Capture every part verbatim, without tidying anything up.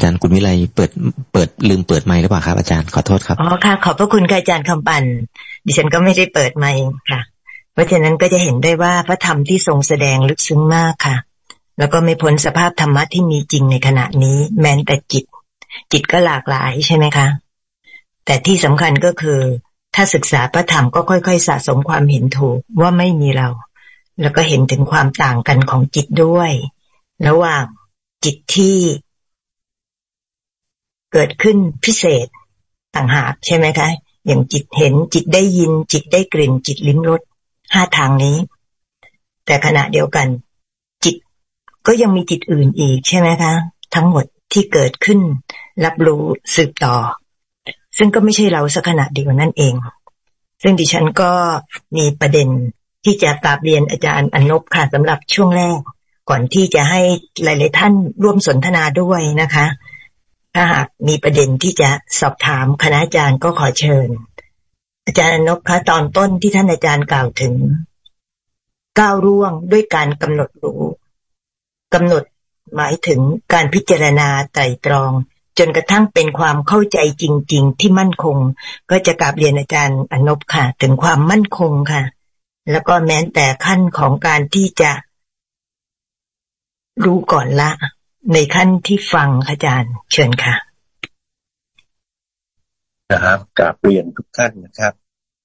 จารย์คุณวิไลเปิดเปิดลืมเปิดไมค์หรือเปล่าครับอาจารย์ขอโทษครับอ๋อค่ะขอบพระคุณค่ะอาจารย์คำปั่นดิฉันก็ไม่ได้เปิดไมค์ค่ะเพราะฉะนั้นก็จะเห็นได้ว่าพระธรรมที่ทรงแสดงลึกซึ้งมากค่ะแล้วก็ไม่พ้นสภาพธรรมะที่มีจริงในขณะนี้แม้แต่จิตจิตก็หลากหลายใช่ไหมคะแต่ที่สำคัญก็คือถ้าศึกษาพระธรรมก็ค่อยๆสะสมความเห็นถูกว่าไม่มีเราแล้วก็เห็นถึงความต่างกันของจิตด้วยระหว่างจิตที่เกิดขึ้นพิเศษต่างหากใช่ไหมคะอย่างจิตเห็นจิตได้ยินจิตได้กลิ่นจิตลิ้มรสห้าทางนี้แต่ขณะเดียวกันจิตก็ยังมีจิตอื่นอีกใช่ไหมคะทั้งหมดที่เกิดขึ้นรับรู้สืบต่อซึ่งก็ไม่ใช่เราสักขณะเดียวนั่นเองซึ่งดิฉันก็มีประเด็นที่จะกราบเรียนอาจารย์อนพค่ะสำหรับช่วงแรกก่อนที่จะให้หลายๆท่านร่วมสนทนาด้วยนะคะถ้าหากมีประเด็นที่จะสอบถามคณะอาจารย์ก็ขอเชิญอาจารย์อนพคะตอนต้นที่ท่านอาจารย์กล่าวถึงก้าวล่วงด้วยการกำหนดรู้กำหนดหมายถึงการพิจารณาไตร่ตรองจนกระทั่งเป็นความเข้าใจจริงๆที่มั่นคงก็จะกราบเรียนอาจารย์อนพค่ะถึงความมั่นคงค่ะแล้วก็แม้แต่ขั้นของการที่จะรู้ก่อนละในขั้นที่ฟังอาจารย์เชิญค่ะนะครับกราบเรียนทุกท่านนะครับ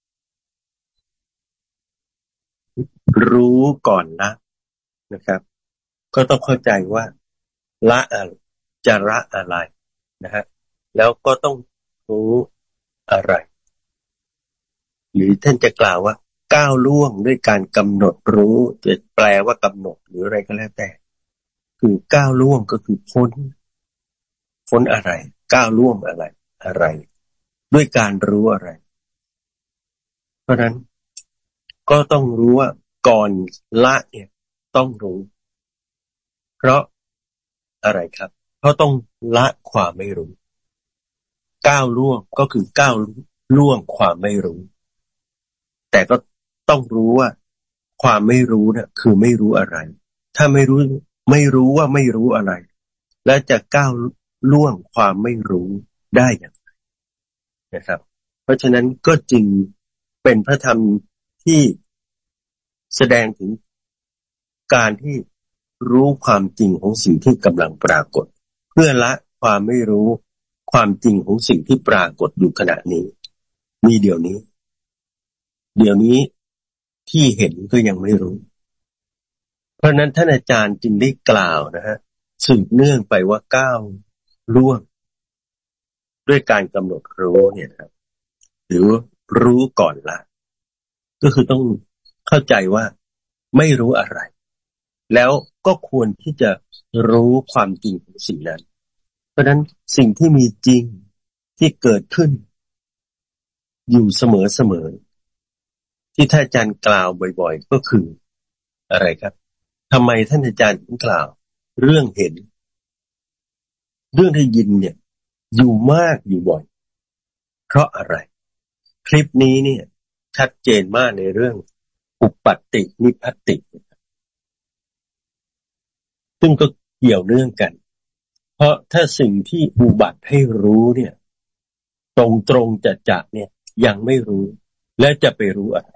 รู้ก่อนละนะครับก็ต้องเข้าใจว่าละจะละอะไรนะฮะแล้วก็ต้องรู้อะไรหรือท่านจะกล่าวว่าก้าวล่วงด้วยการกำหนดรู้จะแปลว่ากำหนดหรืออะไรก็แล้วแต่คือก้าวล่วงก็คือพ้นพ้นอะไรก้าวล่วงอะไรอะไรด้วยการรู้อะไรเพราะนั้นก็ต้องรู้ว่าก่อนละเนี่ยต้องรู้เพราะอะไรครับเพราะต้องละความไม่รู้ก้าวล่วงก็คือก้าวล่วงความไม่รู้แต่ก็ต้องรู้ว่าความไม่รู้เนี่ยคือไม่รู้อะไรถ้าไม่รู้ไม่รู้ว่าไม่รู้อะไรและจะก้าวล่วงความไม่รู้ได้อย่างไรนะครับเพราะฉะนั้นก็จึงเป็นพระธรรมที่แสดงถึงการที่รู้ความจริงของสิ่งที่กำลังปรากฏเพื่อละความไม่รู้ความจริงของสิ่งที่ปรากฏอยู่ขณะนี้มีเดี๋ยวนี้เดี๋ยวนี้ที่เห็นก็ยังไม่รู้เพราะนั้นท่านอาจารย์จึงได้กล่าวนะฮะสืบเนื่องไปว่าก้าวล่วงด้วยการกำหนดรู้เนี่ยครับหรือรู้ก่อนละก็คือต้องเข้าใจว่าไม่รู้อะไรแล้วก็ควรที่จะรู้ความจริงของสิ่งนั้นเพราะฉะนั้นสิ่งที่มีจริงที่เกิดขึ้นอยู่เสมอๆที่ท่านอาจารย์กล่าวบ่อยๆก็คืออะไรครับทำไมท่านอาจารย์ถึงกล่าวเรื่องเห็นเรื่องได้ยินเนี่ยอยู่มากอยู่บ่อยเพราะอะไรคลิปนี้เนี่ยชัดเจนมากในเรื่องอุปัตตินิพพัตติซึ่งก็เกี่ยวเนื่องกันเพราะถ้าสิ่งที่อุบัติให้รู้เนี่ยตรงตรงจะจะเนี่ยยังไม่รู้และจะไปรู้อะไร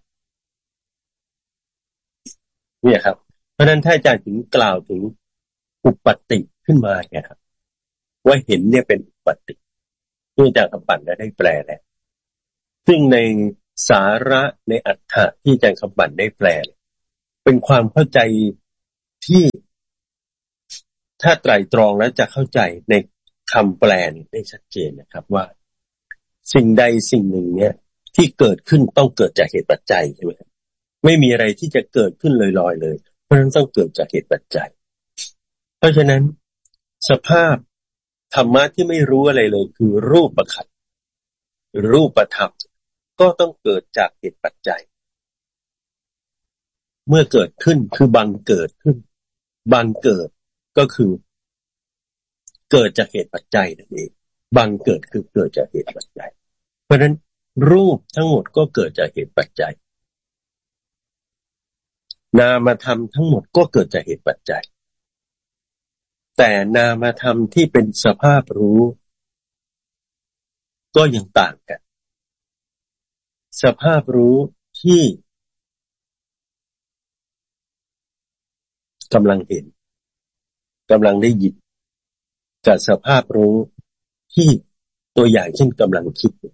เนี่ยครับเพราะฉะนั้นถ้าอาจารย์ถึงกล่าวถึงอุปัตติขึ้นมาเนี่ยครับว่าเห็นเนี่ยเป็นอุปัตติที่อาจารย์คำปั่นได้แปลแล้วซึ่งในสาระในอรรถะที่อาจารย์คำปั่นได้แปลเป็นความเข้าใจที่ถ้าไตร่ตรองแล้วจะเข้าใจในคำแปลนี่ได้ชัดเจนนะครับว่าสิ่งใดสิ่งหนึ่งเนี่ยที่เกิดขึ้นต้องเกิดจากเหตุปัจจัยใช่ไหมไม่มีอะไรที่จะเกิดขึ้นลอยๆเลยเพราะฉะนั้นต้องเกิดจากเหตุปัจจัยเพราะฉะนั้นสภาพธรรมะที่ไม่รู้อะไรเลยคือรูปขันธ์รูปธรรมก็ต้องเกิดจากเหตุปัจจัยเมื่อเกิดขึ้นคือบังเกิดขึ้นบังเกิดก็คือเกิดจากเหตุปัจจัยนั่นเองบังเกิดคือเกิดจากเหตุปัจจัยเพราะฉะนั้นรูปทั้งหมดก็เกิดจากเหตุปัจจัยนามธรรมทั้งหมดก็เกิดจากเหตุปัจจัยแต่นามธรรมที่เป็นสภาพรู้ก็ยังต่างกันสภาพรู้ที่กำลังเห็นกำลังได้ยินกับสภาพรู้ที่ตัวอย่างเช่นกำลังคิด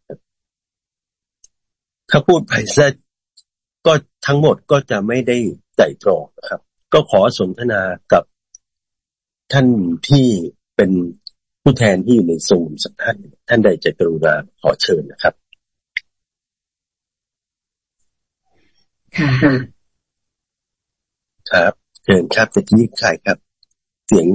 ถ้าพูดไปซะก็ทั้งหมดก็จะไม่ได้ไตร่ตรองนะครับก็ขอสนทนากับท่านที่เป็นผู้แทนที่อยู่ในซูมสักท่านท่านใดจะกรุณาขอเชิญนะครับค่ะครับเชิญครับตะกี้ใครครับเสียง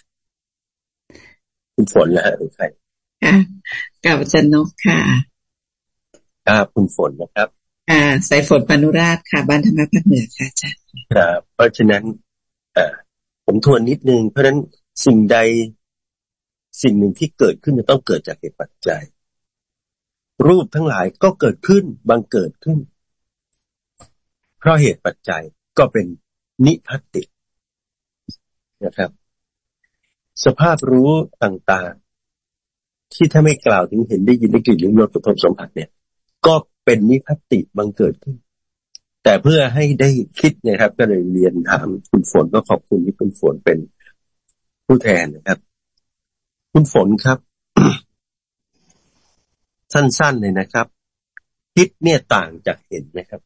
คุณฝนแล้วหรือใครค่ะกับอาจารย์นกค่ะครับคุณฝนนะครับอ่าสายฝนปานุราชค่ะบ้านธรรมภาคเหนือค่ะอาจารย์ครับเพราะฉะนั้นอ่าผมทวนนิดนึงเพราะฉะนั้นสิ่งใดสิ่งหนึ่งที่เกิดขึ้นจะต้องเกิดจากเหตุปัจจัยรูปทั้งหลายก็เกิดขึ้นบังเกิดขึ้นเพราะเหตุปัจจัยก็เป็นนิพัตตินะครับสภาพรู้ต่างๆที่ถ้าไม่กล่าวถึงเห็นได้ยินได้กลิ่นลิ้มรสกระทบสัมผัสเนี่ยก็เป็นนิพัตติบังเกิดขึ้นแต่เพื่อให้ได้คิดนะครับก็เลยเรียนถามคุณฝนก็ขอบคุณที่คุณฝนเป็นผู้แทนนะครับคุณฝนครับ สั้นๆเลยนะครับคิดเนี่ยต่างจากเห็นนะครับ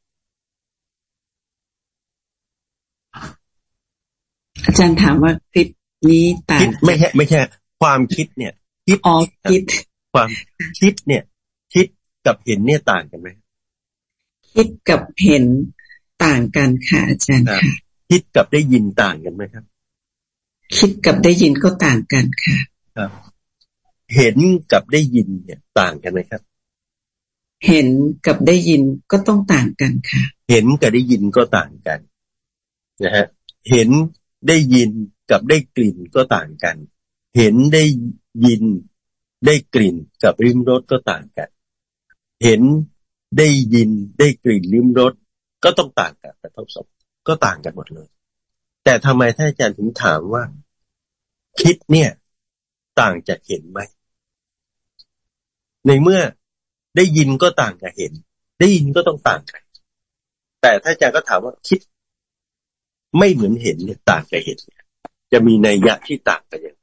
อาจารย์ถามว่าคิดนี้ต่างไม่ใช่ไม่ใช่ความคิดเนี่ยคิดอ๋อคิดความคิดเนี่ยคิดกับเห็นเนี่ยต่างกันไหมคิดกับเห็นต่างกันค่ะอาจารย์ค่ะคิดกับได้ยินต่างกันไหมครับคิดกับได้ยินก็ต่างกันค่ะครับเห็นกับได้ยินเนี่ยต่างกันไหมครับเห็นกับได้ยินก็ต้องต่างกันค่ะเห็นกับได้ยินก็ต่างกันนะฮะเห็นได้ยินกับได้กลิ่นก็ต่างกันเห็นได้ยินได้กลิ่นกับลิ้มรสก็ต่างกันเห็นได้ยินได้กลิ่นลิ้มรสก็ต้องต่างกันกระทบสัมผัสก็ต่างกันหมดเลยแต่ทำไมท่านอาจารย์ถึงถามว่าคิดเนี่ยต่างจากเห็นไหมในเมื่อได้ยินก็ต่างจากเห็นได้ยินก็ต้องต่างกันแต่ท่านอาจารย์ก็ถามว่าคิดไม่เหมือนเห็นเนี่ยต่างจากเห็นจะมีนัยยะที่ต่างกันอย่างไร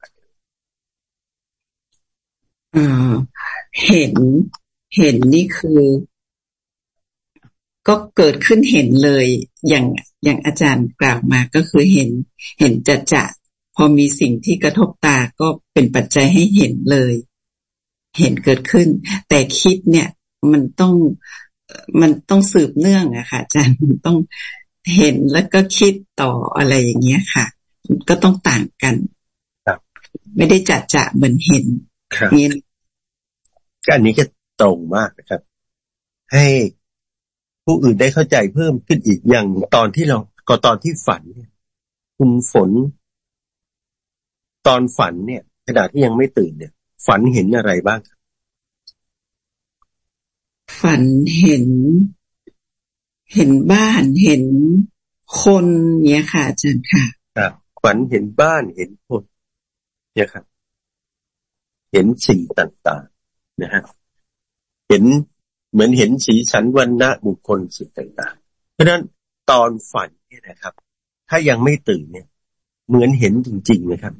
อ่าเห็นเห็นนี่คือก็เกิดขึ้นเห็นเลยอย่างอย่างอาจารย์กล่าวมาก็คือเห็นเห็นจะจะพอมีสิ่งที่กระทบตาก็เป็นปัจจัยให้เห็นเลยเห็นเกิดขึ้นแต่คิดเนี่ยมันต้องมันต้องสืบเนื่องอะค่ะอาจารย์มันต้องเห็นแล้วก็คิดต่ออะไรอย่างเงี้ยค่ะก็ต้องต่างกันครับไม่ได้จัดจะเหมือนเห็นนี่อันนี้ก็ตรงมากนะครับให้ผู้อื่นได้เข้าใจเพิ่มขึ้นอีกอย่างตอนที่เราก็ตอนที่ฝันเนี่ยคุณฝนตอนฝันเนี่ยขณะที่ยังไม่ตื่นเนี่ยฝันเห็นอะไรบ้างฝันเห็นเห็นบ้านเห็นคนเนี่ยค่ะอาจารย์ค่ะครับฝันเห็นบ้านเห็นคนเนี่ยครับเห็นสิ่งต่างๆนะฮะเห็นเหมือนเห็นสีสันวรรณะบุคคลสิ่งต่างๆเพราะฉะนั้นตอนฝันเนี่ยนะครับถ้ายังไม่ตื่นเนี่ยเหมือนเห็นจริงๆนะครับ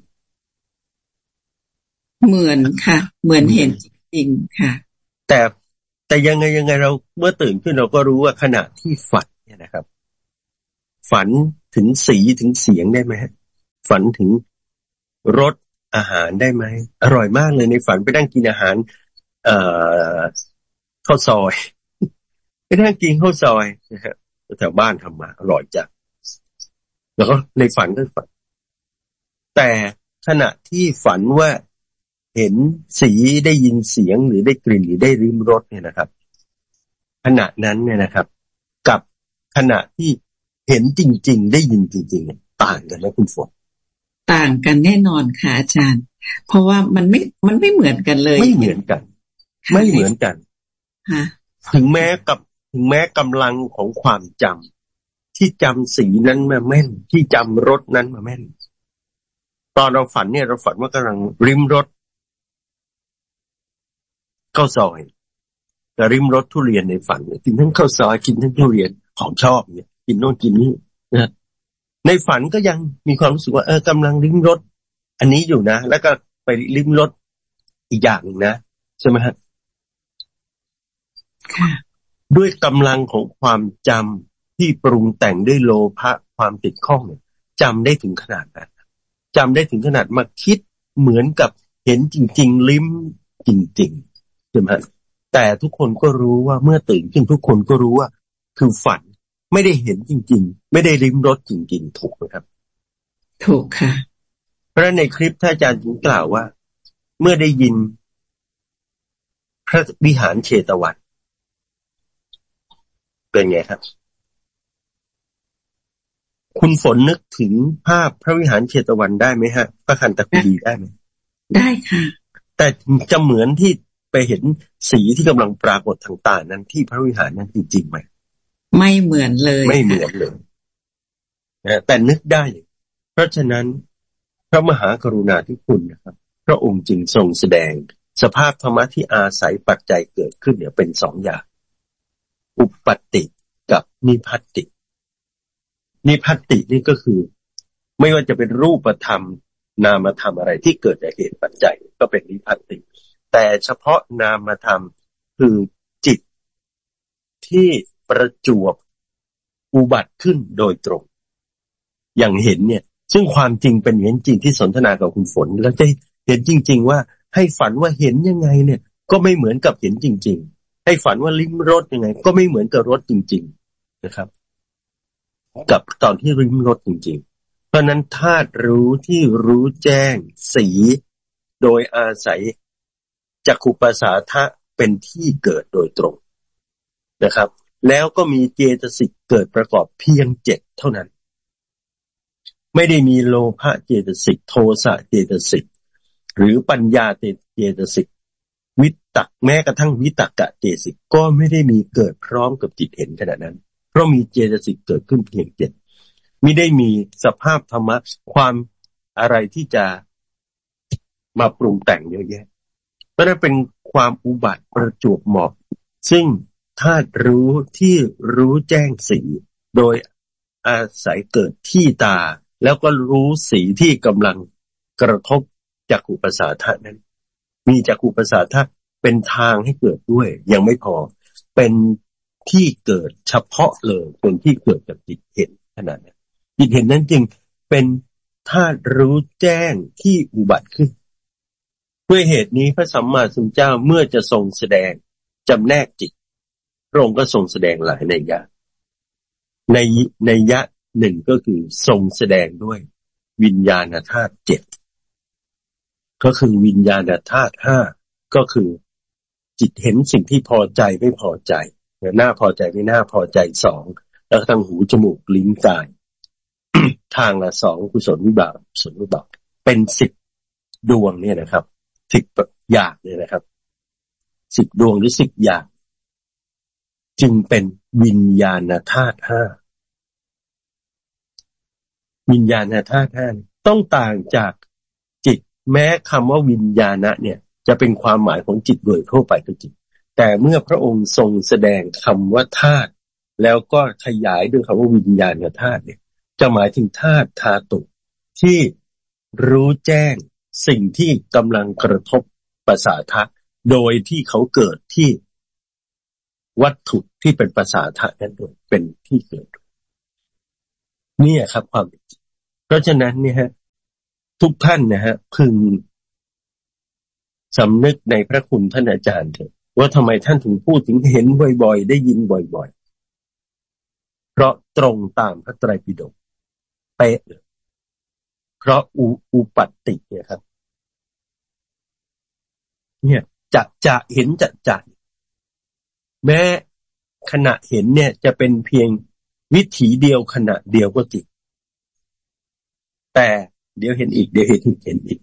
เหมือนค่ะเหมือนเห็นจริงๆค่ะแต่แต่ยังไงยังไงเราเมื่อตื่นขึ้นเราก็รู้ว่าขณะที่ฝันเนี่ยนะครับฝันถึงสีถึงเสียงได้ไหมฝันถึงรสอาหารได้ไหมอร่อยมากเลยในฝันไปนั่งกินอาหารเอ่อข้าวซอยไปนั่งกินข้าวซอยนะฮะแถวบ้านทำมาอร่อยจังแล้วก็ในฝันก็ฝันแต่ขณะที่ฝันว่าเห็นสีได้ยินเสียงหรือได้กลิ่นหรือได้ริมรสเนี่ยนะครับขณะนั้นเนี่ยนะครับกับขณะที่เห็นจริงๆได้ยินจริงๆต่างกันนะคุณฝนต่างกันแน่นอนค่ะอาจารย์เพราะว่ามันไม่มันไม่เหมือนกันเลยไม่เหมือนกันไม่เหมือนกันถึงแม้กับถึงแม้กำลังของความจำที่จำสีนั้นมาแม่นที่จำรสนั้นมาแม่นตอนเราฝันเนี่ยเราฝันว่ากำลังริมรถข้าวซอยแต่ริมรถทุเรียนในฝันกินทั้งข้าวซอยกินทั้งทุเรียนของชอบเนี่ยกินโน่นกินนี่นะในฝันก็ยังมีความรู้สึกว่าเออกำลังริมรถอันนี้อยู่นะแล้วก็ไปริมรถอีกอย่างหนึ่งนะใช่ไหมฮะค่ะด้วยกำลังของความจำที่ปรุงแต่งด้วยโลภะความติดข้องเนี่ยจำได้ถึงขนาดนั้นจำได้ถึงขนาดมาคิดเหมือนกับเห็นจริงๆลิ้มจริงๆใช่ไหมฮะแต่ทุกคนก็รู้ว่าเมื่อตื่นขึ้นทุกคนก็รู้ว่าคือฝันไม่ได้เห็นจริงๆไม่ได้ลิ้มรสจริงๆถูกไหมครับถูกค่ะเพราะในคลิปท่านอาจารย์จึงกล่าวว่าเมื่อได้ยินพระวิหารเชตวันเป็นไงครับคุณฝนนึกถึงภาพพระวิหารเชตวันได้ไหมฮะพระคันตกุฎีได้ไหมได้ค่ะแต่จะเหมือนที่ไปเห็นสีที่กำลังปรากฏทางตานั้นที่พระวิหารนั้นจริงๆไหมไม่เหมือนเลยไม่เหมือนเลยนะแต่นึกได้เพราะฉะนั้นพระมหากรุณาธิคุณนะครับพระองค์จึงทรงแสดงสภาพธรรมะที่อาศัยปัจจัยเกิดขึ้นเนี่ยเป็นสองอย่างอุปปัตติกับนิพพัตตินิพพัตตินี่ก็คือไม่ว่าจะเป็นรูปธรรมนามธรรมอะไรที่เกิดจากเหตุปัจจัยก็เป็นนิพพัตติแต่เฉพาะนามธรรมคือจิตที่ประจวบอุบัติขึ้นโดยตรงอย่างเห็นเนี่ยซึ่งความจริงเป็นอย่างจริงที่สนทนากับคุณฝนแล้วจะเห็นจริงๆว่าให้ฝันว่าเห็นยังไงเนี่ยก็ไม่เหมือนกับเห็นจริงๆให้ฝันว่าลิ้มรสยังไงก็ไม่เหมือนกับรสจริงๆนะครับกับตอนที่ลิ้มรสจริงๆเพราะนั้นธาตุรู้ที่รู้แจ้งสีโดยอาศัยจักขุปสาทะเป็นที่เกิดโดยตรงนะครับแล้วก็มีเจตสิกเกิดประกอบเพียงเจ็ดเท่านั้นไม่ได้มีโลภะเจตสิกโทสะเจตสิกหรือปัญญาเจตสิกวิตกแม้กระทั่งวิตกะเจตสิกก็ไม่ได้มีเกิดพร้อมกับจิตเห็นขณะนั้นเพราะมีเจตสิกเกิดขึ้นเพียงเจ็ดไม่ได้มีสภาพธรรมะความอะไรที่จะมาปรุงแต่งเยอะแยะเพราะนั้นเป็นความอุบัติประจวบเหมาะซึ่งธาตุรู้ที่รู้แจ้งสีโดยอาศัยเกิดที่ตาแล้วก็รู้สีที่กำลังกระทบจักขุประสาทะนั้นมีจักขุประสาทะเป็นทางให้เกิดด้วยยังไม่พอเป็นที่เกิดเฉพาะเลยเป็นที่เกิดจากจิตเห็นขนาดนั้นจิตเห็นนั้นจึงเป็นธาตุรู้แจ้งที่อุบัติขึ้นด้วยเหตุนี้พระสัมมาสัมพุทธเจ้าเมื่อจะทรงแสดงจำแนกจิตพระองค์ก็ทรงแสดงหลายนัยยะในนัยยะหนึ่งก็คือทรงแสดงด้วยวิญญาณธาตุเจ็ดก็คือวิญญาณธาตุห้าก็คือจิตเห็นสิ่งที่พอใจไม่พอใจน่าพอใจไม่น่าพอใจสองแล้วทางหูจมูกลิ้นกาย ทางละสองกุศลวิบากกุศลวิบากเป็นสิบดวงเนี่ยนะครับสิบอย่างเนี่ยนะครับสิบดวงหรือสิบอย่างจึงเป็นวิญญาณธาตุห้าวิญญาณธาตุห้าต้องต่างจากจิตแม้คำว่าวิญญาณะเนี่ยจะเป็นความหมายของจิตโดยทั่วไปก็จริงแต่เมื่อพระองค์ทรงแสดงคำว่าธาตุแล้วก็ขยายด้วยคำว่าวิญญาณธาตุเนี่ยจะหมายถึงธาตุธาตุที่รู้แจ้งสิ่งที่กำลังกระทบประสาทะโดยที่เขาเกิดที่วัตถุที่เป็นประสาทะนั้นด้วยเป็นที่เกิดนี่ครับความจริงเพราะฉะนั้นเนี่ยฮะทุกท่านนะฮะพึงสำนึกในพระคุณท่านอาจารย์เถอะว่าทำไมท่านถึงพูดถึงเห็นบ่อยๆได้ยินบ่อยๆเพราะตรงตามพระไตรปิฎกเป๊ะเลยเพราะอุอุปัตติเนี่ยครับเนี่ยจะจะเห็นจะจะแม้ขณะเห็นเนี่ยจะเป็นเพียงวิถีเดียวขณะเดียวก็จริงแต่เดี๋ยวเห็นอีกเดี๋ยวเห็นอีกเห็นอีก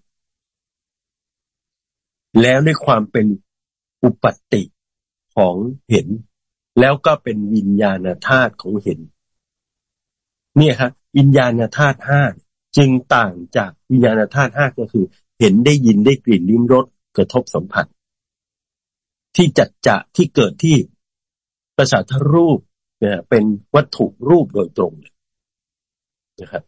แล้วด้วยความเป็นอุปัตติของเห็นแล้วก็เป็นวิญญาณธาตุของเห็นเนี่ยครับวิญญาณธาตุห้าจึงต่างจากวิญญาณธาตุห้าก็คือเห็นได้ยินได้กลิ่นลิ้มรสกระทบสัมผัสที่จัดจะที่เกิดที่ประสาทรูปเนี่ยเป็นวัตถุรูปโดยตรงนะครับ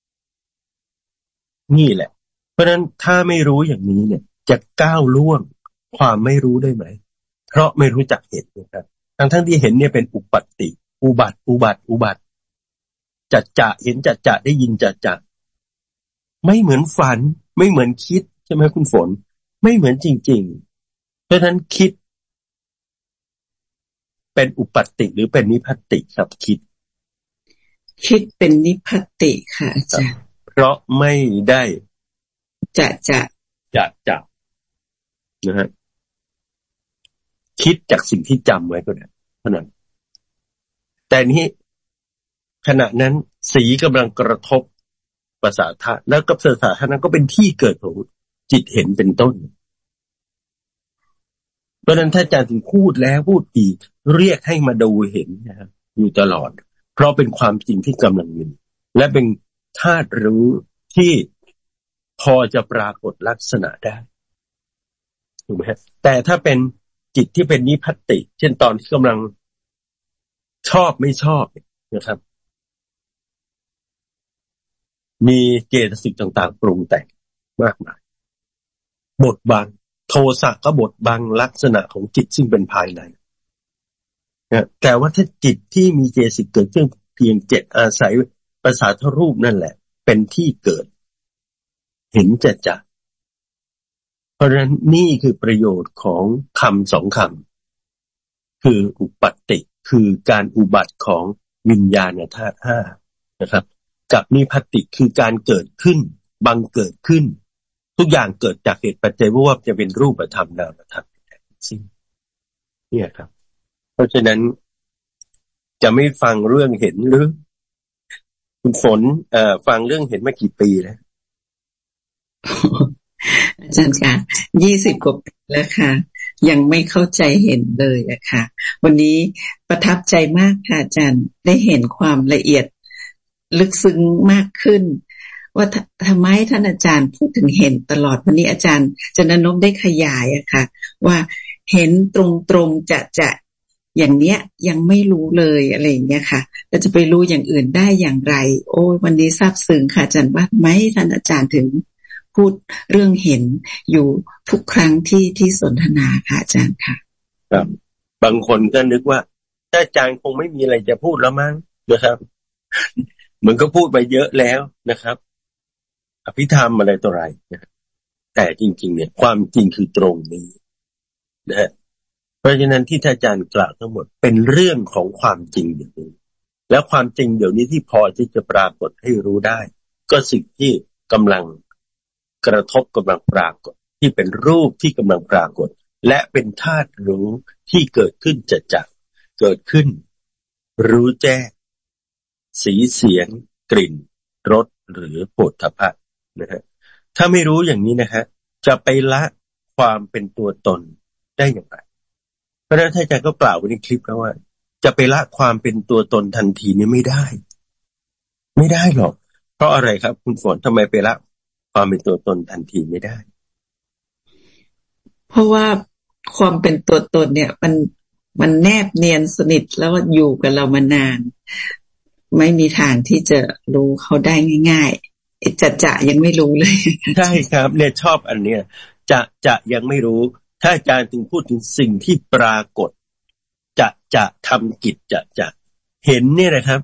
นี่แหละเพราะฉะนั้นถ้าไม่รู้อย่างนี้เนี่ยจะก้าวล่วงความไม่รู้ได้ไหมเพราะไม่รู้จักเห็นนะครับทั้งทั้งที่เห็นเนี่ยเป็นอุปัตติอุบัติอุบัติอุบัติจัดจะเห็นจัดจะได้ยินจัดจะไม่เหมือนฝันไม่เหมือนคิดใช่ไหมคุณฝนไม่เหมือนจริงๆเพราะฉะนั้นคิดเป็นอุปัตติหรือเป็นนิพพัตติครับคิดคิดเป็นนิพพัตติค่ะอาจารย์เพราะไม่ได้จะจะจะจะนะฮะคิดจากสิ่งที่จำไว้ก็ได้เท่านั้นแต่นี้ขณะนั้นสีกำลังกระทบประสาทแล้วกับประสาทนั้นก็เป็นที่เกิดของจิตเห็นเป็นต้นเพราะนั้นถ้าอาจารย์ถึงพูดแล้วพูดอีกเรียกให้มาดูเห็นนะครับอยู่ตลอดเพราะเป็นความจริงที่กำลังมีและเป็นธาตุรู้ที่พอจะปรากฏลักษณะได้ถูกไหมครับแต่ถ้าเป็นจิตที่เป็นนิพพัตติเช่นตอนที่กำลังชอบไม่ชอบนะครับมีเจตสิกต่างๆปรุงแต่งมากมายบทบังโทสะก็บทบังลักษณะของจิตซึ่งเป็นภายในนะแต่ว่าถ้าจิตที่มีเจตสิกเกิดขึ้นเพียงเจ็ดอาศัยประสาทรูปนั่นแหละเป็นที่เกิดเห็นจัดจ้ะเพราะฉะนั้นนี่คือประโยชน์ของคำสองคำคืออุปัตติคือการอุบัติของวิญญาณธาตุห้านะครับกับนิพพัตติคือการเกิดขึ้นบังเกิดขึ้นทุกอย่างเกิดจากเหตุปัจจัยว่าจะเป็นรูปธรรมนามธรรมสิ้นเนี่ยครับเพราะฉะนั้นจะไม่ฟังเรื่องเห็นหรือคุณฝนเอ่อฟังเรื่องเห็นมากี่ปีแล้วอาจารย์ค่ะยี่สิบกว่าปีแล้วค่ะยังไม่เข้าใจเห็นเลยอะค่ะวันนี้ประทับใจมากค่ะอาจารย์ได้เห็นความละเอียดลึกซึ้งมากขึ้นว่าทำไมท่านอาจารย์พูดถึงเห็นตลอดวันนี้อาจารย์จันทนพได้ขยายอะค่ะว่าเห็นตรงๆจะจะอย่างเนี้ยยังไม่รู้เลยอะไรอย่างเงี้ยค่ะแล้วจะไปรู้อย่างอื่นได้อย่างไรโอ้วันนี้ซาบซึ้งค่ะอาจารย์ว่าไหมท่านอาจารย์ถึงพูดเรื่องเห็นอยู่ทุกครั้งที่ที่สนทนาค่ะอาจารย์ค่ะครับบางคนก็นึกว่าถ้าอาจารย์คงไม่มีอะไรจะพูดแล้วมั้งนะครับเหมือนก็พูดไปเยอะแล้วนะครับอภิธรรมอะไรต่ออะไรนะแต่จริงๆเนี่ยความจริงคือตรงนี้นะฮะเพราะฉะนั้นที่อาจารย์กล่าวทั้งหมดเป็นเรื่องของความจริงอย่างนี้แล้วความจริงเดี๋ยวนี้ที่พอที่จะปรากฏให้รู้ได้ก็สิ่งที่กำลังกระทบกำลังปรากฏที่เป็นรูปที่กำลังปรากฏและเป็นธาตุรู้ที่เกิดขึ้นจัดจักเกิดขึ้นรู้แจ้งสีเสียงกลิ่นรสหรือโผฏฐัพพะนะฮะถ้าไม่รู้อย่างนี้นะฮะจะไปละความเป็นตัวตนได้อย่างไรเพราะฉะนั้นท่านอาจารย์ก็กล่าวไว้ในคลิปแล้วว่าจะไปละความเป็นตัวตนทันทีนี้ไม่ได้ไม่ได้หรอกเพราะอะไรครับคุณฝนทำไมไปละความเป็นตัวตนทันทีไม่ได้เพราะว่าความเป็นตัวตนเนี่ยมันมันแนบเนียนสนิทแล้วอยู่กับเรามานานไม่มีทางที่จะรู้เขาได้ง่ายๆจะจะยังไม่รู้เลยใช่ครับเนี่ยชอบอันเนี้ยจะจะยังไม่รู้ถ้าอาจารย์ถึงพูดถึงสิ่งที่ปรากฏจะจะทำกิจจะจะเห็นเนี่ยนะครับ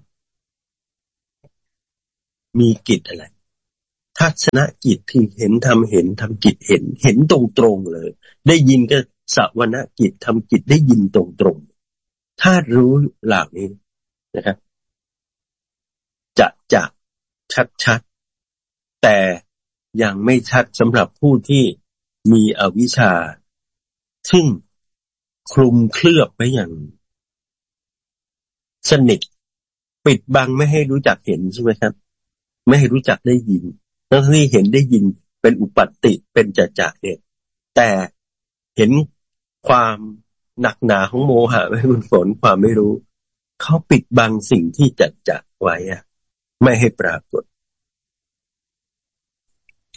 มีกิจอะไรทัศนกิจคือเห็นทำเห็นทำกิจเห็นเห็นตรงๆเลยได้ยินก็สวณกิจทำกิจได้ยินตรงๆถ้ารู้เหล่านี้นะครับจะจะชัดๆแต่ยังไม่ชัดสำหรับผู้ที่มีอวิชชาซึ่งคลุมเคลือบไว้อย่างสนิทปิดบังไม่ให้รู้จักเห็นใช่ไหมครับไม่ให้รู้จักได้ยินทั้งที่เห็นได้ยินเป็นอุปัตติเป็นจัจจะเนี่ยแต่เห็นความหนักหนาของโมหะไม่คุณฝนความไม่รู้เขาปิดบังสิ่งที่จัจจะไว้อะไม่ให้ปรากฏ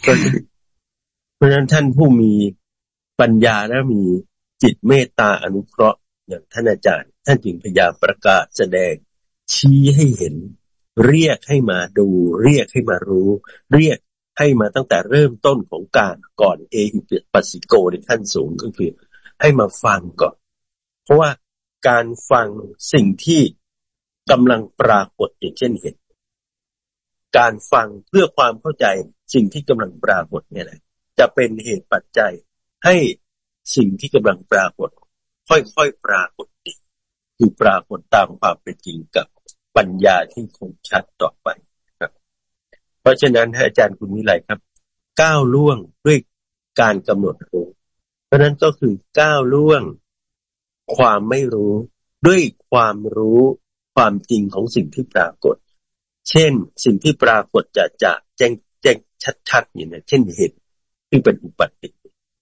เพราะฉะนั้นท่านผู้มีปัญญาและมีจิตเมตตาอนุเคราะห์อย่างท่านอาจารย์ท่านจึงพยายามประกาศแสดงชี้ให้เห็นเรียกให้มาดูเรียกให้มารู้เรียกให้มาตั้งแต่เริ่มต้นของการก่อนเอหิปัสสิโกในขั้นสูงก็คือให้มาฟังก่อนเพราะว่าการฟังสิ่งที่กำลังปรากฏอย่างเช่นเห็นการฟังเพื่อความเข้าใจสิ่งที่กำลังปรากฏเนี่ยแหละจะเป็นเหตุปัจจัยให้สิ่งที่กำลังปรากฏค่อยๆปรากฏอีกคือปรากฏตามความเป็นจริงกับปัญญาที่คงชัดต่อไปครับเพราะฉะนั้นอาจารย์คุณวิไลครับก้าวล่วงด้วยการกำหนดรู้เพราะนั้นก็คือก้าวล่วงความไม่รู้ด้วยความรู้ความจริงของสิ่งที่ปรากฏเช่นสิ่งที่ปรากฏจะจะแจ้งแจ้งชัดๆอย่างนี้เช่นเห็นที่เป็นอุปัตติ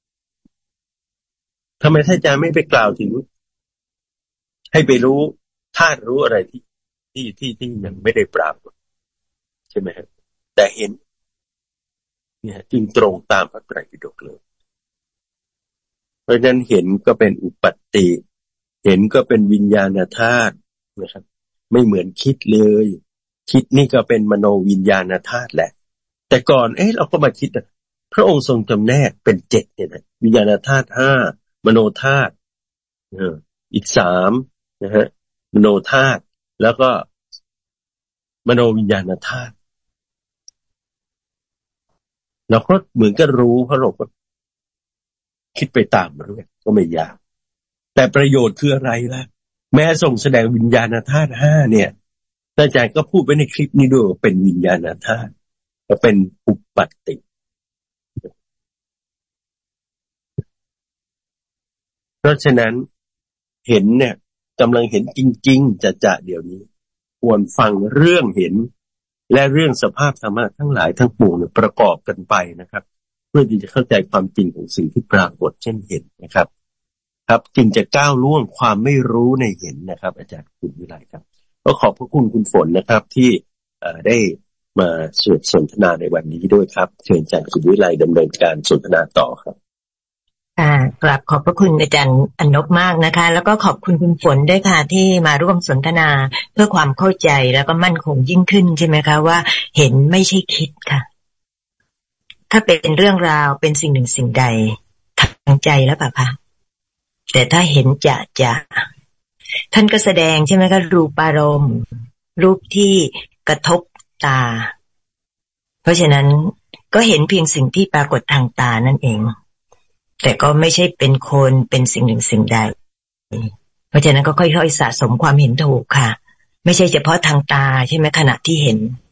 ทำไมท่านอาจารย์ไม่ไปกล่าวถึงให้ไปรู้ธาตุรู้อะไรที่ที่ที่ที่ยังไม่ได้ปรากฏใช่ไหมครับแต่เห็นเนี่ยจึงตรงตามพระไตรปิฎกเลยเพราะฉะนั้นเห็นก็เป็นอุปัตติเห็นก็เป็นวิญญาณธาตุนะครับไม่เหมือนคิดเลยคิดนี่ก็เป็นมโนวิญญาณธาตุแหละแต่ก่อนเอ๊ะเราก็มาคิดนะพระองค์ทรงจำแนกเป็นเจ็ดเนี่ยนะวิญญาณธาตุห้ามโนธาตุเอออีกสามนะฮะมโนธาตุแล้วก็มโนวิญญาณธาตุเราก็เหมือนกับรู้เพราะเราก็คิดไปตามมันด้วยก็ไม่ยากแต่ประโยชน์คืออะไรล่ะแม้ทรงแสดงวิญญาณธาตุห้าเนี่ยอาจารย์ก็พูดไว้ในคลิปนี้ด้วยว่าเป็นวิญญาณธาตุและเป็นอุปัตติเพราะฉะนั้นเห็นเนี่ยกำลังเห็นจริงๆจะๆเดี๋ยวนี้ควรฟังเรื่องเห็นและเรื่องสภาพธรรมะทั้งหลายทั้งปวงเนี่ยประกอบกันไปนะครับเพื่อที่จะเข้าใจความจริงของสิ่งที่ปรากฏเช่นเห็นนะครับครับจึงจะก้าวล่วงความไม่รู้ในเห็นนะครับอาจารย์คุณวิไลครับก็ขอบพระคุณคุณฝนนะครับที่ได้มาสนทนาในวันนี้ด้วยครับเชิญอาจารย์คุณวิไลดำเนินการสนทนาต่อครับค่ะกราบขอบพระคุณอาจารย์อนนบมากนะคะแล้วก็ขอบคุณคุณฝนด้วยค่ะที่มาร่วมสนทนาเพื่อความเข้าใจแล้วก็มั่นคงยิ่งขึ้นใช่ไหมคะว่าเห็นไม่ใช่คิดค่ะถ้าเป็นเรื่องราวเป็นสิ่งหนึ่งสิ่งใดทางใจแล้วป่ะคะแต่ถ้าเห็นจะจะท่านก็แสดงใช่ไหมคะรูปารมณ์รูปที่กระทบตาเพราะฉะนั้นก็เห็นเพียงสิ่งที่ปรากฏทางตานั่นเองแต่ก็ไม่ใช่เป็นคนเป็นสิ่งหนึ่งสิ่งใดเพราะฉะนั้นก็ค่อยๆสะสมความเห็นถูกค่ะไม่ใช่เฉพาะทางตาใช่ไหมขณะที่เห็น